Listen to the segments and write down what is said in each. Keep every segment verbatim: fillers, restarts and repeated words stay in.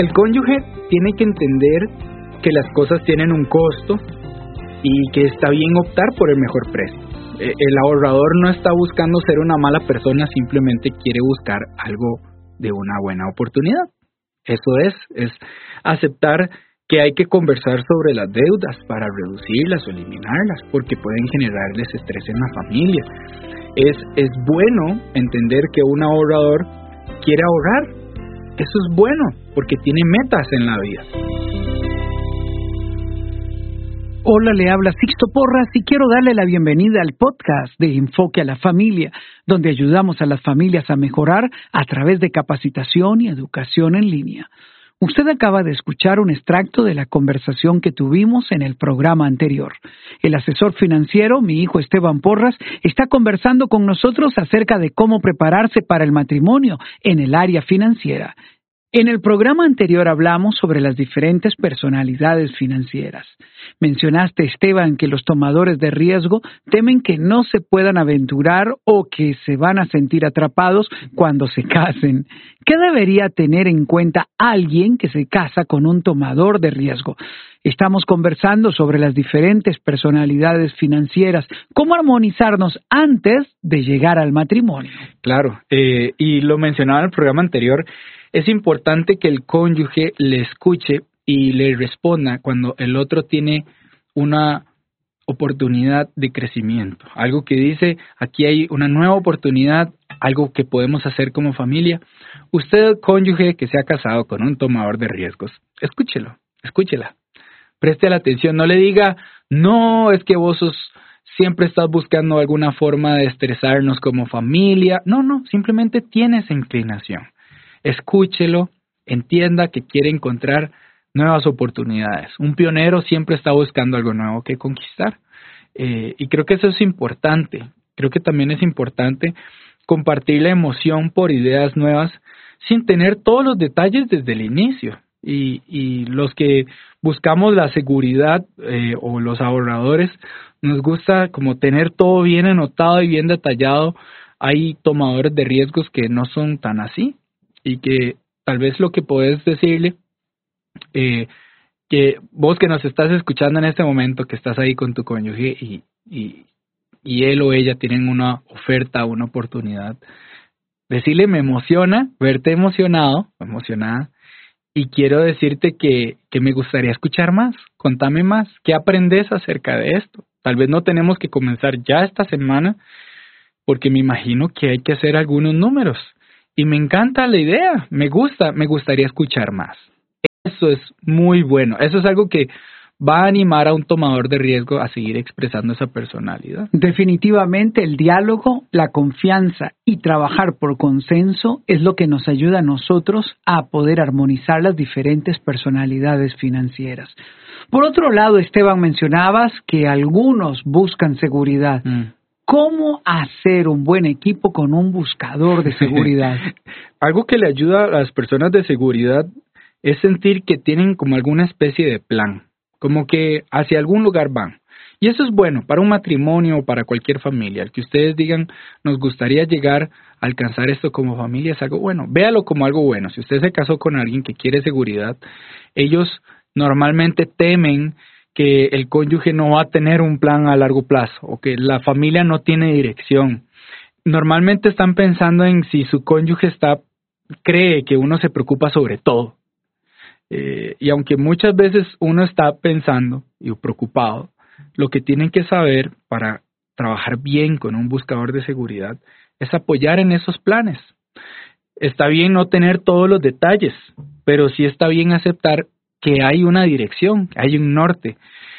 el cónyuge tiene que entender que las cosas tienen un costo y que está bien optar por el mejor precio. El ahorrador no está buscando ser una mala persona, simplemente quiere buscar algo de una buena oportunidad. Eso es, es aceptar que hay que conversar sobre las deudas para reducirlas o eliminarlas, porque pueden generarles estrés en la familia. Es, es bueno entender que un ahorrador quiere ahorrar. Eso es bueno, porque tiene metas en la vida. Hola, le habla Sixto Porras y quiero darle la bienvenida al podcast de Enfoque a la Familia, donde ayudamos a las familias a mejorar a través de capacitación y educación en línea. Usted acaba de escuchar un extracto de la conversación que tuvimos en el programa anterior. El asesor financiero, mi hijo Esteban Porras, está conversando con nosotros acerca de cómo prepararse para el matrimonio en el área financiera. En el programa anterior hablamos sobre las diferentes personalidades financieras. Mencionaste, Esteban, que los tomadores de riesgo temen que no se puedan aventurar o que se van a sentir atrapados cuando se casen. ¿Qué debería tener en cuenta alguien que se casa con un tomador de riesgo? Estamos conversando sobre las diferentes personalidades financieras, cómo armonizarnos antes de llegar al matrimonio. Claro, eh, y lo mencionaba en el programa anterior. Es importante que el cónyuge le escuche y le responda cuando el otro tiene una oportunidad de crecimiento. Algo que dice, aquí hay una nueva oportunidad, algo que podemos hacer como familia. Usted, cónyuge que se ha casado con un tomador de riesgos, escúchelo, escúchela. Preste la atención, no le diga, no, es que vos sos, siempre estás buscando alguna forma de estresarnos como familia. No, no, simplemente tiene esa inclinación. Escúchelo, entienda que quiere encontrar nuevas oportunidades. Un pionero siempre está buscando algo nuevo que conquistar. Eh, y creo que eso es importante. Creo que también es importante compartir la emoción por ideas nuevas sin tener todos los detalles desde el inicio. Y, y los que buscamos la seguridad eh, o los ahorradores, nos gusta como tener todo bien anotado y bien detallado. Hay tomadores de riesgos que no son tan así. Y que tal vez lo que podés decirle, eh, que vos que nos estás escuchando en este momento, que estás ahí con tu cónyuge y, y, y él o ella tienen una oferta, una oportunidad, decirle, me emociona verte emocionado, emocionada, y quiero decirte que, que me gustaría escuchar más, contame más, ¿qué aprendes acerca de esto? Tal vez no tenemos que comenzar ya esta semana, porque me imagino que hay que hacer algunos números. Y me encanta la idea, me gusta, me gustaría escuchar más. Eso es muy bueno, eso es algo que va a animar a un tomador de riesgo a seguir expresando esa personalidad. Definitivamente el diálogo, la confianza y trabajar por consenso es lo que nos ayuda a nosotros a poder armonizar las diferentes personalidades financieras. Por otro lado, Esteban, mencionabas que algunos buscan seguridad. Mm. ¿Cómo hacer un buen equipo con un buscador de seguridad? Algo que le ayuda a las personas de seguridad es sentir que tienen como alguna especie de plan, como que hacia algún lugar van. Y eso es bueno para un matrimonio o para cualquier familia. El que ustedes digan, nos gustaría llegar a alcanzar esto como familia, es algo bueno. Véalo como algo bueno. Si usted se casó con alguien que quiere seguridad, ellos normalmente temen que el cónyuge no va a tener un plan a largo plazo o que la familia no tiene dirección. Normalmente están pensando en si su cónyuge está cree que uno se preocupa sobre todo. Eh, y aunque muchas veces uno está pensando y preocupado, lo que tienen que saber para trabajar bien con un buscador de seguridad es apoyar en esos planes. Está bien no tener todos los detalles, pero sí está bien aceptar que hay una dirección, hay un norte,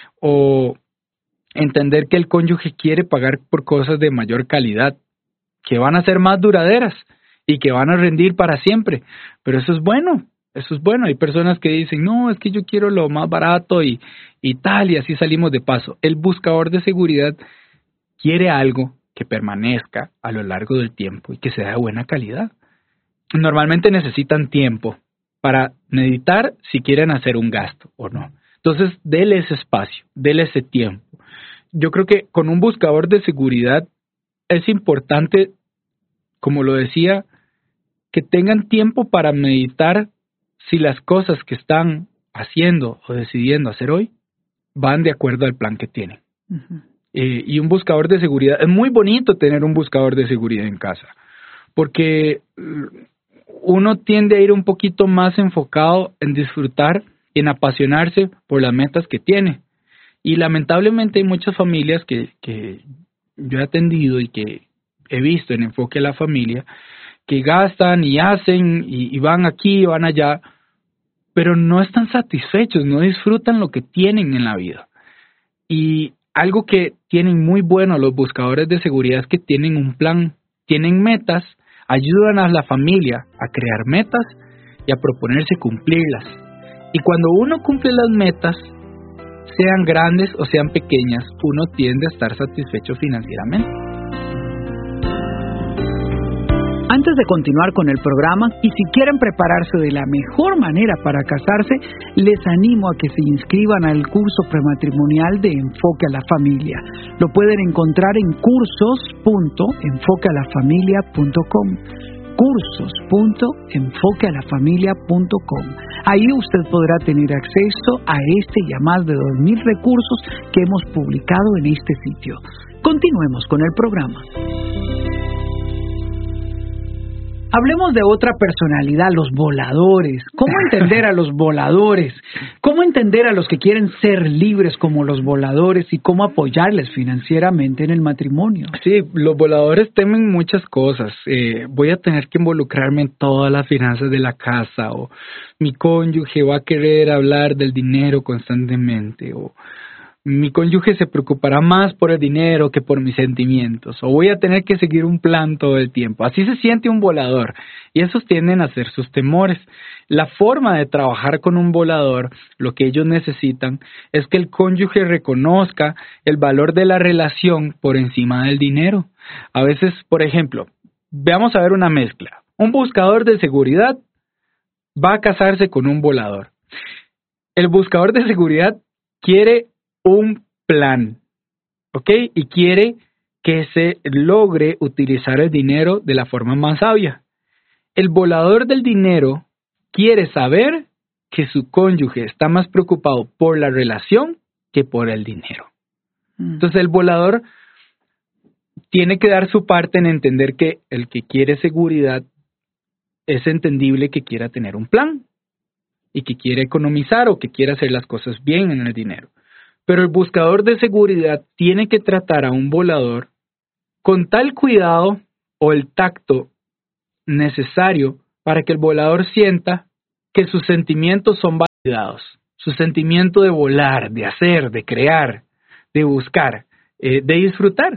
o entender que el cónyuge quiere pagar por cosas de mayor calidad, que van a ser más duraderas y que van a rendir para siempre, pero eso es bueno, eso es bueno. Hay personas que dicen, no, es que yo quiero lo más barato y, y tal, y así salimos de paso. El buscador de seguridad quiere algo que permanezca a lo largo del tiempo y que sea de buena calidad. Normalmente necesitan tiempo para meditar si quieren hacer un gasto o no. Entonces, dele ese espacio, dele ese tiempo. Yo creo que con un buscador de seguridad es importante, como lo decía, que tengan tiempo para meditar si las cosas que están haciendo o decidiendo hacer hoy van de acuerdo al plan que tienen. Uh-huh. Eh, y un buscador de seguridad, es muy bonito tener un buscador de seguridad en casa, porque uno tiende a ir un poquito más enfocado en disfrutar y en apasionarse por las metas que tiene. Y lamentablemente hay muchas familias que, que yo he atendido y que he visto en Enfoque a la Familia, que gastan y hacen y, y van aquí y van allá, pero no están satisfechos, no disfrutan lo que tienen en la vida. Y algo que tienen muy bueno los buscadores de seguridad es que tienen un plan, tienen metas, ayudan a la familia a crear metas y a proponerse cumplirlas. Y cuando uno cumple las metas, sean grandes o sean pequeñas, uno tiende a estar satisfecho financieramente. Antes de continuar con el programa, y si quieren prepararse de la mejor manera para casarse, les animo a que se inscriban al curso prematrimonial de Enfoque a la Familia. Lo pueden encontrar en cursos punto enfoque a la familia punto com. cursos punto enfoque a la familia punto com. Ahí usted podrá tener acceso a este y a más de dos mil recursos que hemos publicado en este sitio. Continuemos con el programa. Hablemos de otra personalidad, los voladores. ¿Cómo entender a los voladores? ¿Cómo entender a los que quieren ser libres como los voladores y cómo apoyarles financieramente en el matrimonio? Sí, los voladores temen muchas cosas. Eh, voy a tener que involucrarme en todas las finanzas de la casa, o mi cónyuge va a querer hablar del dinero constantemente, o mi cónyuge se preocupará más por el dinero que por mis sentimientos, o voy a tener que seguir un plan todo el tiempo. Así se siente un volador, y esos tienden a ser sus temores. La forma de trabajar con un volador, lo que ellos necesitan, es que el cónyuge reconozca el valor de la relación por encima del dinero. A veces, por ejemplo, veamos a ver una mezcla. Un buscador de seguridad va a casarse con un volador. El buscador de seguridad quiere un plan, ¿ok? Y quiere que se logre utilizar el dinero de la forma más sabia. El volador del dinero quiere saber que su cónyuge está más preocupado por la relación que por el dinero. Entonces el volador tiene que dar su parte en entender que el que quiere seguridad es entendible que quiera tener un plan y que quiere economizar o que quiera hacer las cosas bien en el dinero. Pero el buscador de seguridad tiene que tratar a un volador con tal cuidado o el tacto necesario para que el volador sienta que sus sentimientos son validados. Su sentimiento de volar, de hacer, de crear, de buscar, eh, de disfrutar.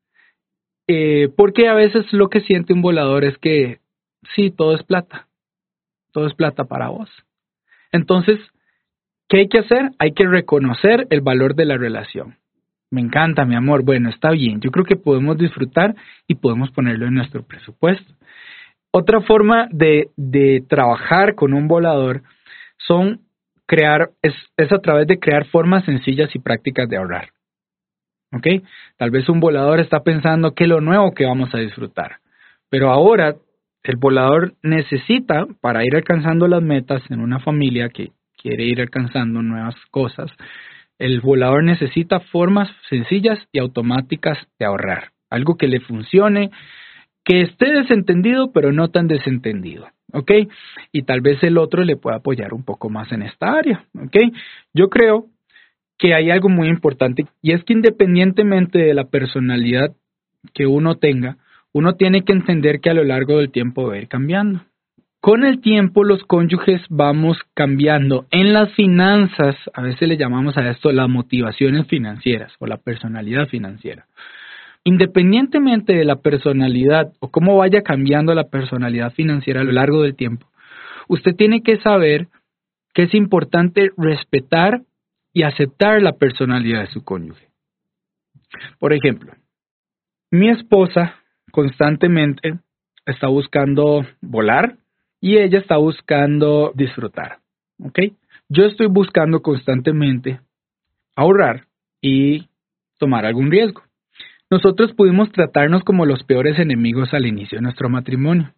Eh, porque a veces lo que siente un volador es que sí, todo es plata. Todo es plata para vos. Entonces, ¿qué hay que hacer? Hay que reconocer el valor de la relación. Me encanta, mi amor. Bueno, está bien. Yo creo que podemos disfrutar y podemos ponerlo en nuestro presupuesto. Otra forma de, de trabajar con un volador son crear, es, es a través de crear formas sencillas y prácticas de ahorrar. ¿Ok? Tal vez un volador está pensando qué es lo nuevo que vamos a disfrutar. Pero ahora el volador necesita, para ir alcanzando las metas en una familia que quiere ir alcanzando nuevas cosas, el volador necesita formas sencillas y automáticas de ahorrar. Algo que le funcione, que esté desentendido, pero no tan desentendido. ¿Ok? Y tal vez el otro le pueda apoyar un poco más en esta área. ¿Ok? Yo creo que hay algo muy importante, y es que independientemente de la personalidad que uno tenga, uno tiene que entender que a lo largo del tiempo va a ir cambiando. Con el tiempo los cónyuges vamos cambiando. En las finanzas, a veces le llamamos a esto las motivaciones financieras o la personalidad financiera. Independientemente de la personalidad o cómo vaya cambiando la personalidad financiera a lo largo del tiempo, usted tiene que saber que es importante respetar y aceptar la personalidad de su cónyuge. Por ejemplo, mi esposa constantemente está buscando volar y ella está buscando disfrutar. ¿Ok? Yo estoy buscando constantemente ahorrar y tomar algún riesgo. Nosotros pudimos tratarnos como los peores enemigos al inicio de nuestro matrimonio.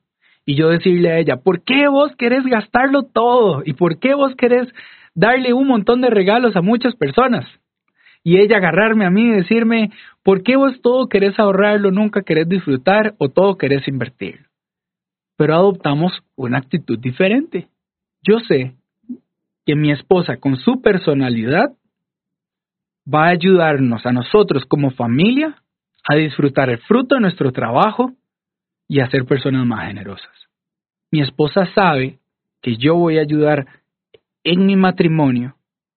Y yo decirle a ella, ¿por qué vos querés gastarlo todo? ¿Y por qué vos querés darle un montón de regalos a muchas personas? Y ella agarrarme a mí y decirme, ¿por qué vos todo querés ahorrarlo, nunca querés disfrutar o todo querés invertir? Pero adoptamos una actitud diferente. Yo sé que mi esposa, con su personalidad, va a ayudarnos a nosotros como familia a disfrutar el fruto de nuestro trabajo y a ser personas más generosas. Mi esposa sabe que yo voy a ayudar en mi matrimonio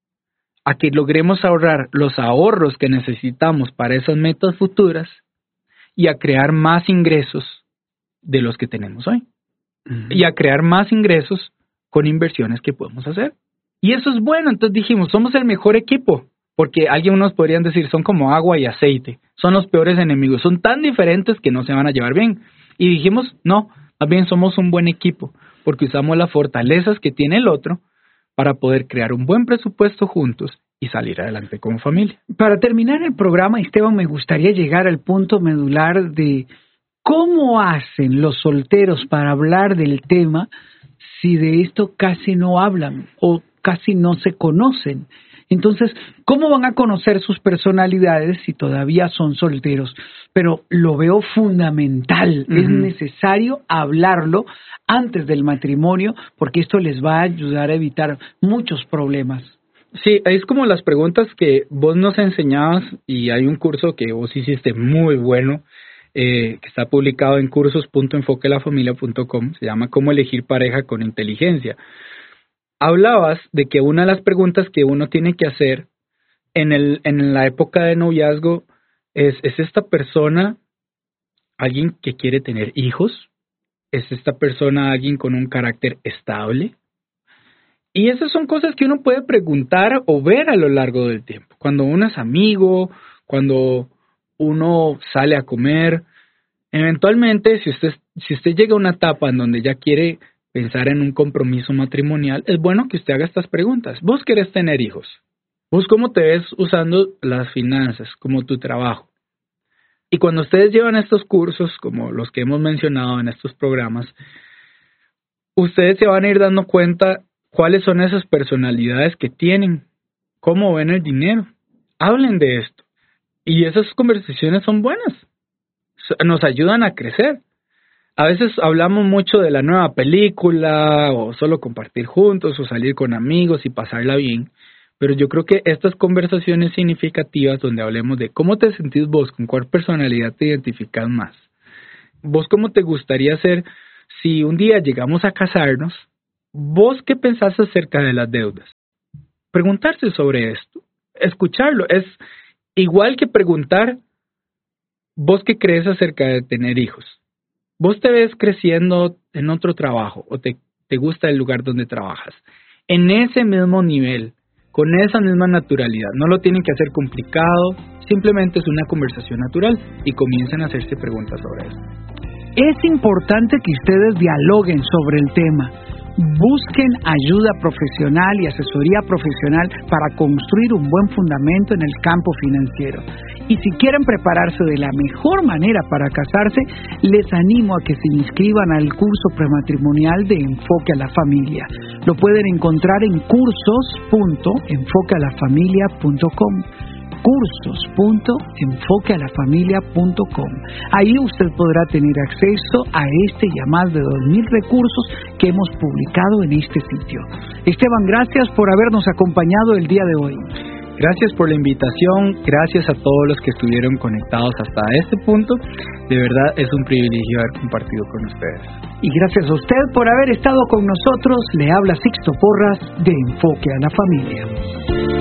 a que logremos ahorrar los ahorros que necesitamos para esas metas futuras y a crear más ingresos de los que tenemos hoy. Uh-huh. Y a crear más ingresos con inversiones que podemos hacer. Y eso es bueno. Entonces dijimos, somos el mejor equipo. Porque alguien nos podrían decir, son como agua y aceite. Son los peores enemigos. Son tan diferentes que no se van a llevar bien. Y dijimos, no, más bien somos un buen equipo. Porque usamos las fortalezas que tiene el otro para poder crear un buen presupuesto juntos y salir adelante como familia. Para terminar el programa, Esteban, me gustaría llegar al punto medular de cómo hacen los solteros para hablar del tema si de esto casi no hablan o casi no se conocen. Entonces, ¿cómo van a conocer sus personalidades si todavía son solteros? Pero lo veo fundamental, uh-huh. Es necesario hablarlo antes del matrimonio porque esto les va a ayudar a evitar muchos problemas. Sí, es como las preguntas que vos nos enseñabas y hay un curso que vos hiciste muy bueno, eh, que está publicado en cursos punto enfoque la familia punto com, se llama Cómo elegir pareja con inteligencia. Hablabas de que una de las preguntas que uno tiene que hacer en, el, en la época de noviazgo es, ¿es esta persona alguien que quiere tener hijos? ¿Es esta persona alguien con un carácter estable? Y esas son cosas que uno puede preguntar o ver a lo largo del tiempo. Cuando uno es amigo, cuando uno sale a comer, eventualmente si usted, si usted llega a una etapa en donde ya quiere pensar en un compromiso matrimonial, es bueno que usted haga estas preguntas. ¿Vos querés tener hijos? ¿Vos cómo te ves usando las finanzas, como tu trabajo? Y cuando ustedes llevan estos cursos, como los que hemos mencionado en estos programas, ustedes se van a ir dando cuenta cuáles son esas personalidades que tienen, cómo ven el dinero. Hablen de esto. Y esas conversaciones son buenas. Nos ayudan a crecer. A veces hablamos mucho de la nueva película, o solo compartir juntos, o salir con amigos y pasarla bien. Pero yo creo que estas conversaciones significativas donde hablemos de cómo te sentís vos, con cuál personalidad te identificas más. Vos cómo te gustaría ser si un día llegamos a casarnos. ¿Vos qué pensás acerca de las deudas? Preguntarse sobre esto, escucharlo, es igual que preguntar, ¿vos qué crees acerca de tener hijos? ¿Vos te ves creciendo en otro trabajo o te, te gusta el lugar donde trabajas? En ese mismo nivel, con esa misma naturalidad, no lo tienen que hacer complicado, simplemente es una conversación natural y comiencen a hacerse preguntas sobre eso. Es importante que ustedes dialoguen sobre el tema. Busquen ayuda profesional y asesoría profesional para construir un buen fundamento en el campo financiero. Y si quieren prepararse de la mejor manera para casarse, les animo a que se inscriban al curso prematrimonial de Enfoque a la Familia. Lo pueden encontrar en cursos punto enfoque a la familia punto com. cursos punto enfoque a la familia punto com. Ahí usted podrá tener acceso a este y a más de dos mil recursos que hemos publicado en este sitio. Esteban, gracias por habernos acompañado el día de hoy. Gracias por la invitación, gracias a todos los que estuvieron conectados hasta este punto. De verdad es un privilegio haber compartido con ustedes. Y gracias a usted por haber estado con nosotros. Le habla Sixto Porras de Enfoque a la Familia.